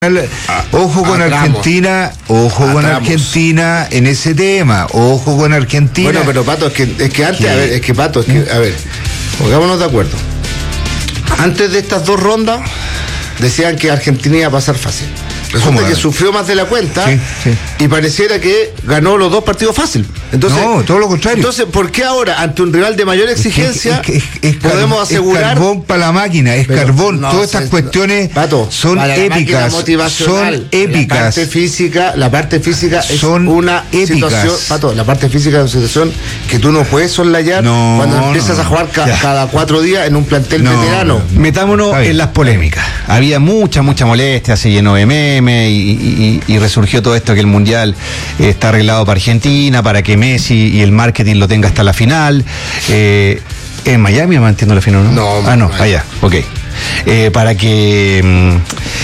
Ojo con Argentina, con Argentina en ese tema, ojo con Argentina. Bueno, pero Pato, es que antes, a ver, pongámonos de acuerdo. Antes de estas dos rondas, decían que Argentina iba a pasar fácil. Resulta que sufrió más de la cuenta y pareciera que ganó los dos partidos fácil. Entonces, no, todo lo contrario. Entonces, ¿por qué ahora, ante un rival de mayor exigencia, podemos asegurar? Es carbón para la máquina, carbón. Todas estas cuestiones, Pato, son épicas. Son épicas. La parte física son es una situación, Pato, la parte física es una situación que tú no puedes soslayar cuando empiezas a jugar cada 4 días en un plantel veterano. Metámonos en las polémicas. Había mucha molestia, se llenó de memes y resurgió todo esto que el Mundial está arreglado para Argentina, para que Messi y el marketing lo tenga hasta la final. En Miami me entiendo la final, ¿no? No, allá, ok. Para que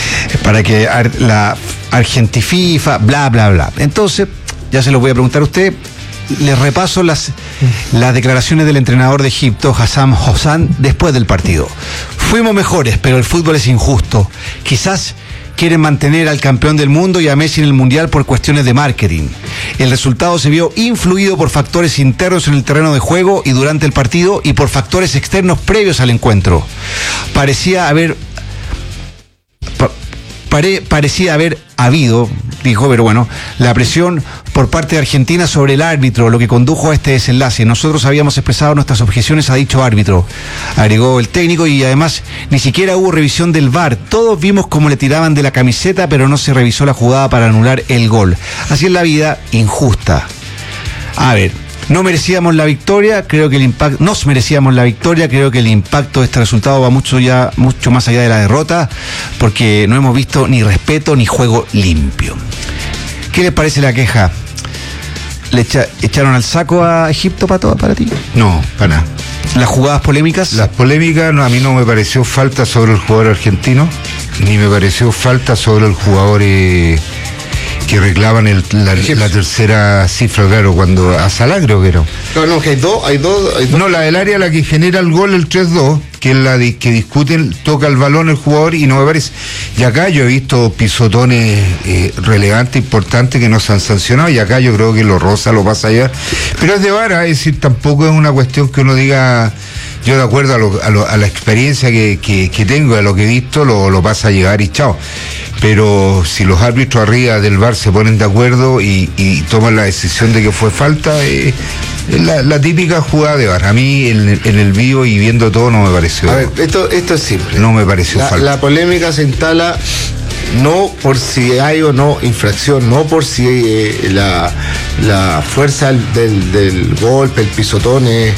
la Argentififa, bla, bla, bla. Entonces, ya se los voy a preguntar a usted. Les repaso las declaraciones del entrenador de Egipto, Hassan Hossam, después del partido. Fuimos mejores, pero el fútbol es injusto. Quizás quieren mantener al campeón del mundo y a Messi en el Mundial por cuestiones de marketing. El resultado se vio influido por factores internos en el terreno de juego y durante el partido y por factores externos previos al encuentro. Parecía haber habido, dijo, pero bueno, la presión por parte de Argentina sobre el árbitro, lo que condujo a este desenlace. Nosotros habíamos expresado nuestras objeciones a dicho árbitro, agregó el técnico, y además ni siquiera hubo revisión del VAR. Todos vimos cómo le tiraban de la camiseta, pero no se revisó la jugada para anular el gol. Así es la vida, injusta. A ver, no merecíamos la victoria, creo que el impacto de este resultado va mucho más allá de la derrota, porque no hemos visto ni respeto ni juego limpio. ¿Qué les parece la queja? ¿Le echaron al saco a Egipto para ti? No, para nada. ¿Las jugadas polémicas? Las polémicas, no, a mí no me pareció falta sobre el jugador argentino, ni me pareció falta sobre el jugador que reclaman la tercera cifra, claro, cuando a Salah creo que era. No, que hay dos. No, la del área, la que genera el gol, el 3-2, que es la que discuten, toca el balón el jugador y no me parece. Y acá yo he visto pisotones relevantes, importantes, que no se han sancionado, y acá yo creo que lo rosa, lo pasa allá. Pero es de vara, es decir, tampoco es una cuestión que uno diga, yo de acuerdo a la experiencia que tengo, a lo que he visto, lo pasa a llegar y chao. Pero si los árbitros arriba del VAR se ponen de acuerdo y toman la decisión de que fue falta, es la típica jugada de VAR. A mí en el vivo y viendo todo no me pareció. A ver, esto es simple. No me pareció falta. La polémica se instala no por si hay o no infracción, no por si la fuerza del golpe, el pisotón es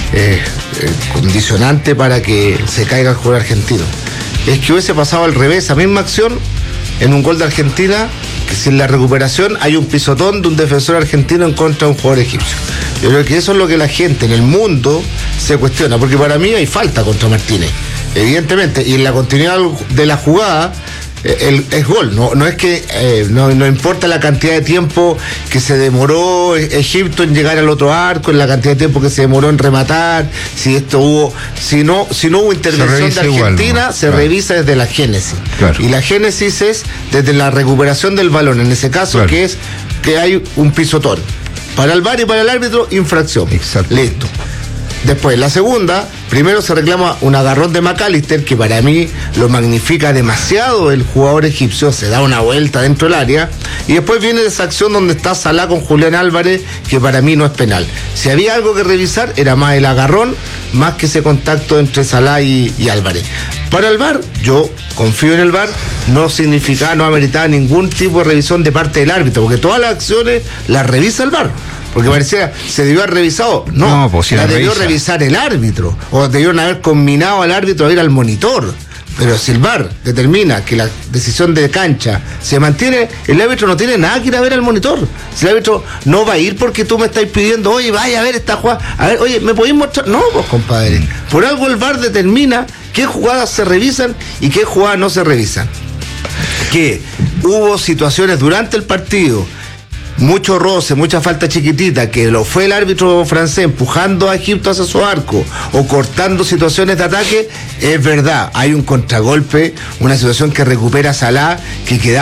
condicionante para que se caiga el jugador argentino. Es que hubiese pasado al revés, esa misma acción en un gol de Argentina, que si en la recuperación hay un pisotón de un defensor argentino en contra de un jugador egipcio. Yo creo que eso es lo que la gente en el mundo se cuestiona, porque para mí hay falta contra Martínez, evidentemente, y en la continuidad de la jugada es gol, no es que no importa la cantidad de tiempo que se demoró Egipto en llegar al otro arco, en la cantidad de tiempo que se demoró en rematar, si no hubo intervención de Argentina, igual, se revisa desde la génesis. Claro. Y la génesis es desde la recuperación del balón, en ese caso, claro, que es que hay un pisotón. Para el VAR y para el árbitro, infracción. Exacto. Listo. Después, la segunda, primero se reclama un agarrón de McAllister, que para mí lo magnifica demasiado el jugador egipcio, se da una vuelta dentro del área, y después viene esa acción donde está Salah con Julián Álvarez, que para mí no es penal. Si había algo que revisar, era más el agarrón, más que ese contacto entre Salah y Álvarez. Para el VAR, yo confío en el VAR, no ameritaba ningún tipo de revisión de parte del árbitro, porque todas las acciones las revisa el VAR. Porque parecía, se debió haber revisado. No, pues si la debió revisar el árbitro. O debieron haber combinado al árbitro a ir al monitor. Pero si el VAR determina que la decisión de cancha se mantiene, el árbitro no tiene nada que ir a ver al monitor. Si el árbitro no va a ir porque tú me estás pidiendo, oye, vaya a ver esta jugada. A ver, oye, ¿me podéis mostrar? No, pues compadre. Por algo el VAR determina qué jugadas se revisan y qué jugadas no se revisan. Que hubo situaciones durante el partido mucho roce, mucha falta chiquitita, que lo fue el árbitro francés empujando a Egipto hacia su arco o cortando situaciones de ataque, es verdad, hay un contragolpe, una situación que recupera Salah, que queda